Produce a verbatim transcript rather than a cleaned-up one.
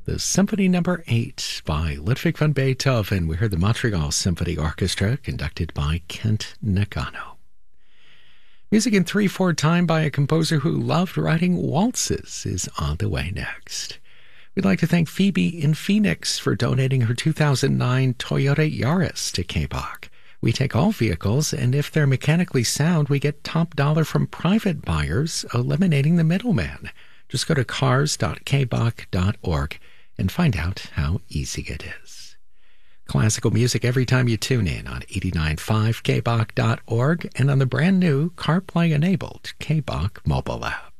the Symphony Number eight by Ludwig van Beethoven. We heard the Montreal Symphony Orchestra, conducted by Kent Nagano. Music in three four time by a composer who loved writing waltzes is on the way next. We'd like to thank Phoebe in Phoenix for donating her two thousand nine Toyota Yaris to K B O C. We take all vehicles, and if they're mechanically sound, we get top dollar from private buyers, eliminating the middleman. Just go to cars dot k b o c dot org and find out how easy it is. Classical music every time you tune in on eighty-nine point five k b o c dot org and on the brand new CarPlay-enabled K B O C mobile app.